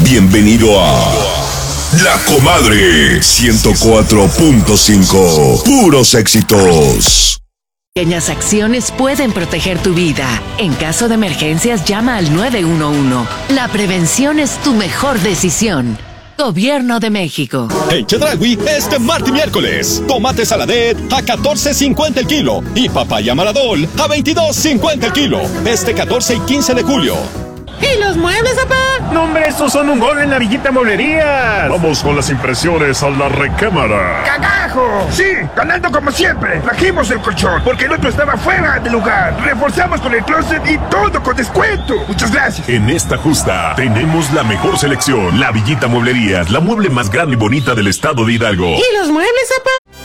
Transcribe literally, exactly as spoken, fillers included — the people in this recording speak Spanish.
Bienvenido a La Comadre ciento cuatro punto cinco. Puros éxitos. Pequeñas acciones pueden proteger tu vida. En caso de emergencias, llama al nueve uno uno. La prevención es tu mejor decisión. Gobierno de México. En Chedraui, este martes y miércoles, tomate saladet a catorce cincuenta el kilo y papaya maradol a veintidós cincuenta el kilo. Este catorce y quince de julio. ¿Y los muebles, papá? No, hombre, estos son un gol en la Villita Mueblería. Vamos con las impresiones a la recámara. ¡Cagajo! Sí, ganando como siempre. Trajimos el colchón porque el otro estaba fuera de lugar. Reforzamos con el closet y todo con descuento. Muchas gracias. En esta justa tenemos la mejor selección. La Villita Mueblería, la mueble más grande y bonita del estado de Hidalgo. ¿Y los muebles, papá?